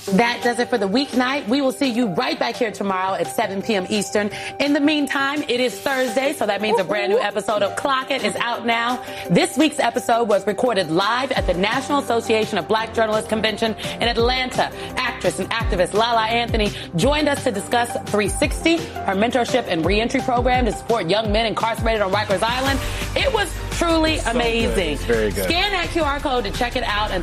That does it for the weeknight. We will see you right back here tomorrow at 7 p.m. Eastern. In the meantime, it is Thursday, so that means a brand new episode of Clock It is out now. This week's episode was recorded live at the National Association of Black Journalists Convention in Atlanta. Actress and activist Lala Anthony joined us to discuss 360, her mentorship and reentry program to support young men incarcerated on Rikers Island. It was truly amazing. Very good. Scan that QR code to check it out and